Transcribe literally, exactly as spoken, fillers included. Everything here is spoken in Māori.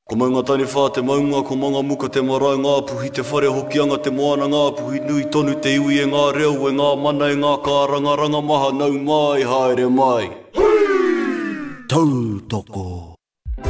Ko maunga tani whā te maunga, ko manga muka te marae ngā puhi, te whare hokianga te moana ngā puhi, nui tonu te iwi e ngā reo, e ngā mana e ngā kāranga, ranga maha nau mai, haere mai. Tautoko.